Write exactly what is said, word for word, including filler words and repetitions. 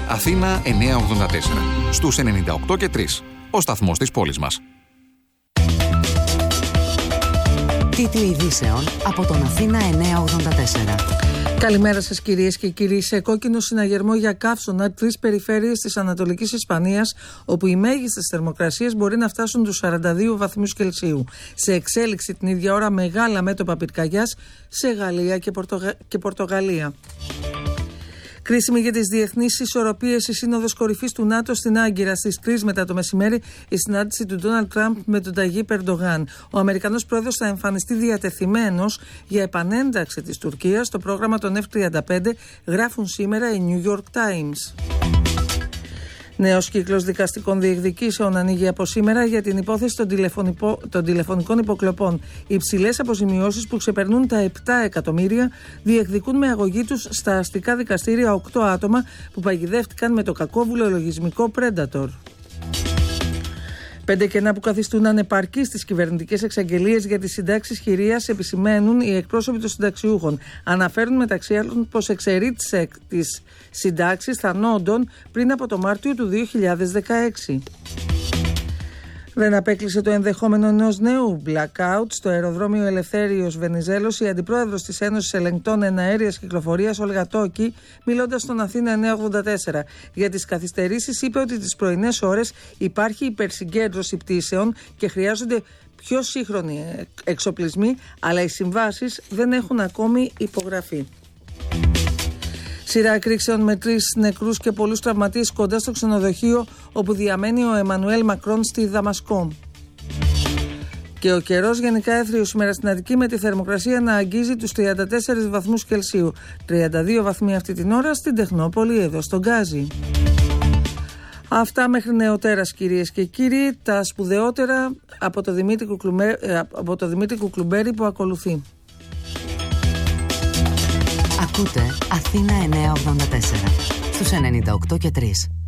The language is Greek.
Αθήνα εννιακόσια ογδόντα τέσσερα. Στους ενενήντα οκτώ και τρία. Ο σταθμός της πόλης μας. Τίτλοι ειδήσεων από τον Αθήνα εννιακόσια ογδόντα τέσσερα. Καλημέρα σας κυρίες και κύριοι. Σε κόκκινο συναγερμό για καύσωνα, τρεις περιφέρειες της Ανατολικής Ισπανίας, όπου οι μέγιστες θερμοκρασίες μπορεί να φτάσουν τους σαράντα δύο βαθμούς Κελσίου. Σε εξέλιξη την ίδια ώρα μεγάλα μέτωπα πυρκαγιάς σε Γαλλία και, Πορτογα... και Πορτογαλία. Κρίσιμη για τις διεθνείς ισορροπίες η Σύνοδος Κορυφής του ΝΑΤΟ στην Άγκυρα. Στις τρεις μετά το μεσημέρι η συνάντηση του Ντόναλντ Τραμπ με τον Ταγίπ Ερντογάν. Ο Αμερικανός πρόεδρος θα εμφανιστεί διατεθειμένος για επανένταξη της Τουρκίας στο πρόγραμμα των εφ τριάντα πέντε, γράφουν σήμερα οι New York Times. Νέος κύκλος δικαστικών διεκδικήσεων ανοίγει από σήμερα για την υπόθεση των, τηλεφωνικό, των τηλεφωνικών υποκλοπών. Οι υψηλές αποζημιώσεις που ξεπερνούν τα επτά εκατομμύρια διεκδικούν με αγωγή τους στα αστικά δικαστήρια οκτώ άτομα που παγιδεύτηκαν με το κακόβουλο λογισμικό Predator. Πέντε κενά που καθιστούν ανεπαρκή στις κυβερνητικές εξαγγελίες για τις συντάξεις χειρίας επισημαίνουν οι εκπρόσωποι των συνταξιούχων. Αναφέρουν μεταξύ άλλων πως εξαιρεί τις συντάξεις θανόντων πριν από το Μάρτιο του δύο χιλιάδες δεκαέξι. Δεν απέκλεισε το ενδεχόμενο ενός νέου blackout στο αεροδρόμιο Ελευθέριος Βενιζέλος η αντιπρόεδρος της Ένωσης Ελεγκτών Εναέριας Κυκλοφορίας, Όλγα Τόκη, μιλώντας στον Αθήνα εννιακόσια ογδόντα τέσσερα. Για τις καθυστερήσεις είπε ότι τις πρωινές ώρες υπάρχει υπερσυγκέντρωση πτήσεων και χρειάζονται πιο σύγχρονοι εξοπλισμοί, αλλά οι συμβάσεις δεν έχουν ακόμη υπογραφεί. Σειρά εκρήξεων με τρεις νεκρούς και πολλούς τραυματίες κοντά στο ξενοδοχείο όπου διαμένει ο Εμμανουέλ Μακρόν στη Δαμασκό. Και ο καιρός γενικά έθριος σήμερα στην Αττική με τη θερμοκρασία να αγγίζει τους τριάντα τέσσερις βαθμούς Κελσίου. τριάντα δύο βαθμοί αυτή την ώρα στην Τεχνόπολη, εδώ στον Γκάζι. Αυτά μέχρι νεοτέρας κυρίες και κύριοι, τα σπουδαιότερα από το Δημήτρη Κουκλουμπέρι, από το Δημήτρη Κουκλουμπέρι που ακολουθεί. Ακούτε Αθήνα εννιακόσια ογδόντα τέσσερα στους ενενήντα οκτώ και τρία.